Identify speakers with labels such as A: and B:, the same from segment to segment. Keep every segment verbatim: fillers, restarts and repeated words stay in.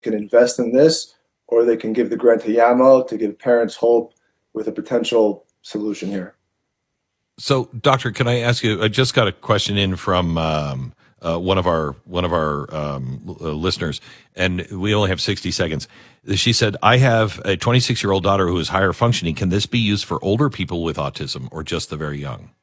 A: can invest in this, or they can give the grant to YAMO to give parents hope with a potential solution here.
B: So, Doctor, can I ask you? I just got a question in from um, uh, one of our one of our um, uh, listeners, and we only have sixty seconds. She said, "I have a twenty-six-year-old daughter who is higher functioning. Can this be used for older people with autism, or just the very young?"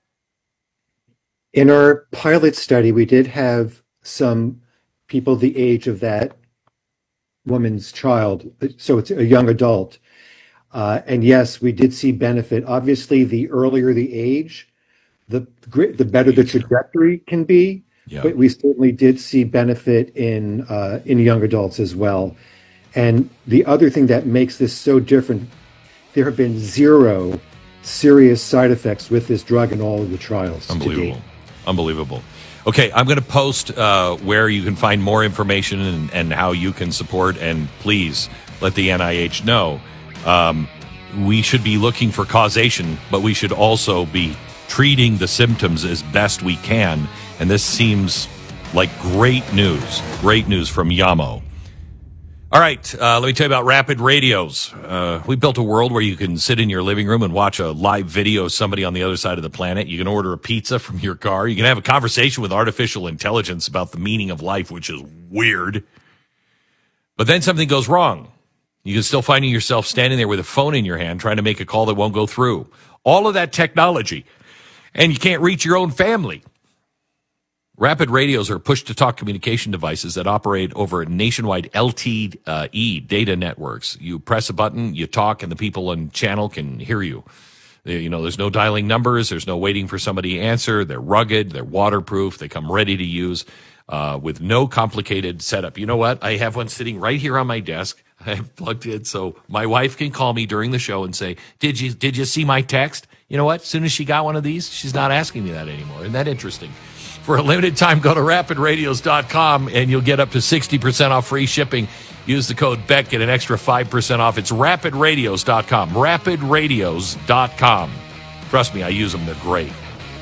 C: In our pilot study, we did have some people the age of that woman's child, so it's a young adult. Uh, and yes, we did see benefit. Obviously, the earlier the age, the the better the trajectory can be. Yeah. But we certainly did see benefit in uh, in young adults as well. And the other thing that makes this so different, there have been zero serious side effects with this drug in all of the trials.
B: Unbelievable. Unbelievable. Okay, I'm going to post uh, where you can find more information and, and how you can support, and please let the N I H know. Um, we should be looking for causation, but we should also be treating the symptoms as best we can. And this seems like great news, great news from YAMO. All right, uh, let me tell you about Rapid Radios. Uh, we built a world where you can sit in your living room and watch a live video of somebody on the other side of the planet. You can order a pizza from your car. You can have a conversation with artificial intelligence about the meaning of life, which is weird. But then something goes wrong. You can still find yourself standing there with a phone in your hand trying to make a call that won't go through. All of that technology. And you can't reach your own family. Rapid radios are push-to-talk communication devices that operate over nationwide L T E data networks. You press a button, you talk, and the people on channel can hear you. You know, there's no dialing numbers. There's no waiting for somebody to answer. They're rugged. They're waterproof. They come ready to use uh, with no complicated setup. You know what? I have one sitting right here on my desk. I have plugged in so my wife can call me during the show and say, did you did you see my text? You know what? As soon as she got one of these, she's not asking me that anymore. Isn't that interesting? For a limited time, go to rapid radios dot com and you'll get up to sixty percent off free shipping. Use the code Beck, get an extra five percent off. It's rapid radios dot com. rapid radios dot com. Trust me, I use them. They're great.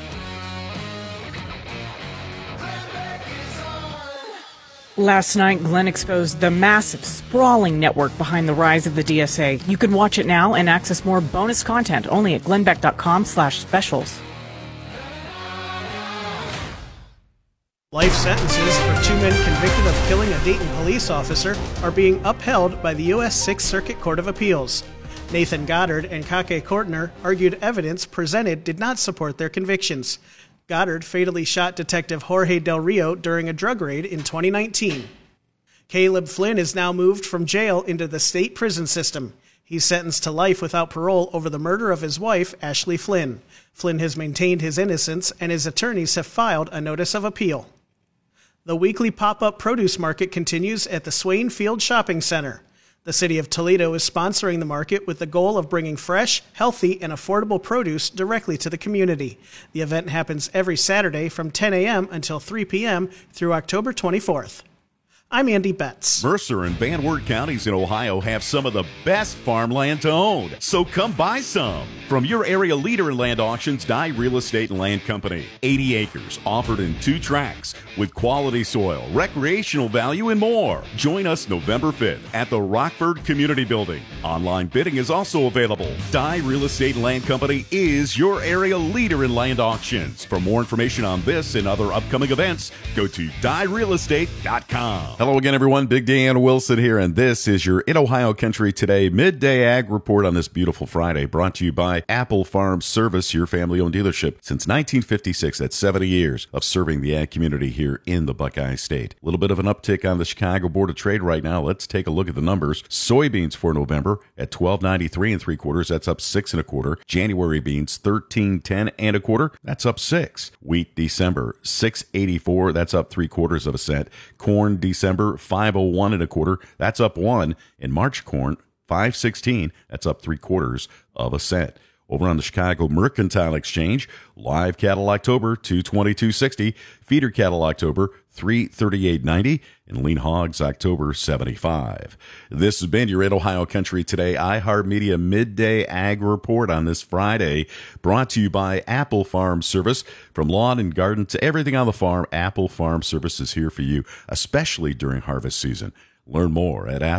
D: Last night, Glenn exposed the massive, sprawling network behind the rise of the D S A. You can watch it now and access more bonus content only at glenn beck dot com slash specials.
E: Life sentences for two men convicted of killing a Dayton police officer are being upheld by the U S Sixth Circuit Court of Appeals. Nathan Goddard and Kake Kortner argued evidence presented did not support their convictions. Goddard fatally shot Detective Jorge Del Rio during a drug raid in twenty nineteen. Caleb Flynn is now moved from jail into the state prison system. He's sentenced to life without parole over the murder of his wife, Ashley Flynn. Flynn has maintained his innocence, and his attorneys have filed a notice of appeal. The weekly pop-up produce market continues at the Swain Field Shopping Center. The city of Toledo is sponsoring the market with the goal of bringing fresh, healthy, and affordable produce directly to the community. The event happens every Saturday from ten a.m. until three p.m. through October twenty-fourth. I'm Andy Betts.
F: Mercer and Van Wert counties in Ohio have some of the best farmland to own, so come buy some. From your area leader in land auctions, Dye Real Estate and Land Company. eighty acres offered in two tracts with quality soil, recreational value, and more. Join us November fifth at the Rockford Community Building. Online bidding is also available. Dye Real Estate and Land Company is your area leader in land auctions. For more information on this and other upcoming events, go to dye real estate dot com.
G: Hello again, everyone. Big Dan Wilson here, and this is your In Ohio Country Today Midday Ag Report on this beautiful Friday, brought to you by Apple Farm Service, your family-owned dealership. Since nineteen fifty-six, that's seventy years of serving the ag community here in the Buckeye State. A little bit of an uptick on the Chicago Board of Trade right now. Let's take a look at the numbers. Soybeans for November at twelve ninety-three and three quarters. That's up six and a quarter. January beans thirteen ten and a quarter. That's up six. Wheat December six eighty-four. That's up three quarters of a cent. Corn December five oh one and a quarter. That's up one. In March corn five sixteen. That's up three quarters of a cent. Over on the Chicago Mercantile Exchange, live cattle October two twenty-two sixty, feeder cattle October three thirty-eight ninety, and lean hogs October seventy-five. This has been your In Ohio Country Today iHeartMedia Midday Ag Report on this Friday, brought to you by Apple Farm Service. From lawn and garden to everything on the farm, Apple Farm Service is here for you, especially during harvest season. Learn more at